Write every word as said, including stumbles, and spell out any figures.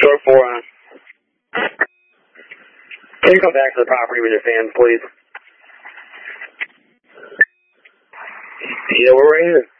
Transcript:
Stroke four on. Can you come back to the property with your fans, please? Yeah, we're right here.